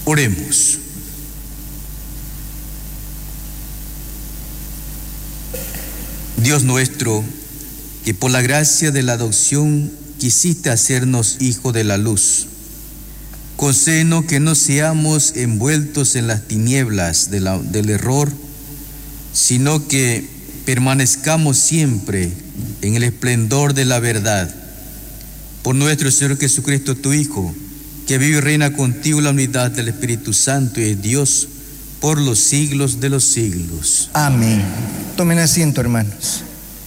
Oremos. Dios nuestro, que por la gracia de la adopción quisiste hacernos hijos de la luz, concédenos que no seamos envueltos en las tinieblas del error, sino que permanezcamos siempre en el esplendor de la verdad. Por nuestro Señor Jesucristo, tu Hijo, que vive y reina contigo en la unidad del Espíritu Santo y es Dios por los siglos de los siglos. Amén. Tomen asiento, hermanos.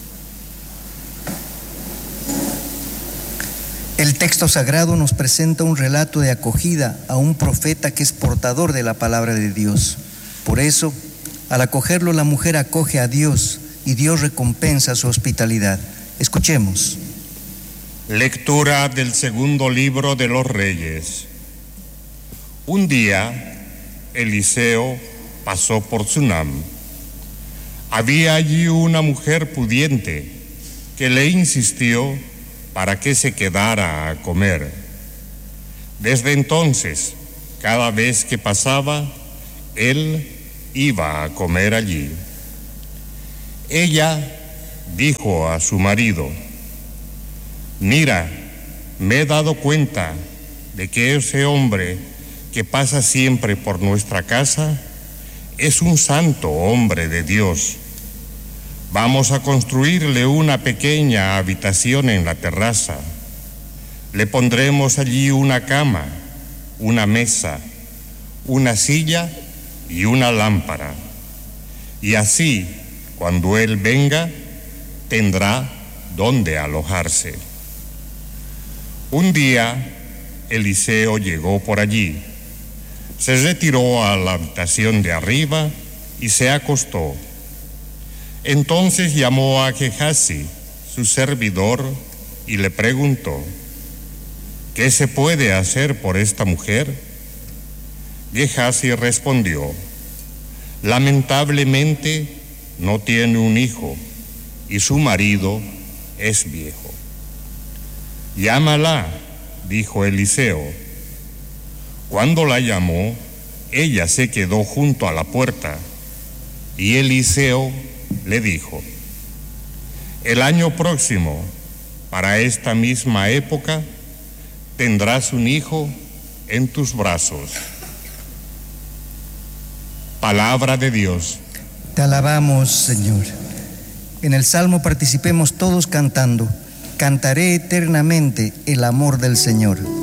El texto sagrado nos presenta un relato de acogida a un profeta que es portador de la palabra de Dios. Por eso, al acogerlo, la mujer acoge a Dios y Dios recompensa su hospitalidad. Escuchemos. Lectura del segundo libro de los Reyes. Un día, Eliseo pasó por Sunam. Había allí una mujer pudiente que le insistió para que se quedara a comer. Desde entonces, cada vez que pasaba, él iba a comer allí. Ella dijo a su marido: mira, me he dado cuenta de que ese hombre que pasa siempre por nuestra casa es un santo hombre de Dios. Vamos a construirle una pequeña habitación en la terraza. Le pondremos allí una cama, una mesa, una silla y una lámpara. Y así, cuando él venga, tendrá donde alojarse. Un día, Eliseo llegó por allí. Se retiró a la habitación de arriba y se acostó. Entonces llamó a Gehazi, su servidor, y le preguntó: ¿qué se puede hacer por esta mujer? Gehazi respondió: lamentablemente no tiene un hijo y su marido es viejo. Llámala, dijo Eliseo. Cuando la llamó, ella se quedó junto a la puerta y Eliseo le dijo: el año próximo, para esta misma época, tendrás un hijo en tus brazos. Palabra de Dios. Te alabamos, Señor. En el Salmo participemos todos cantando: cantaré eternamente el amor del Señor.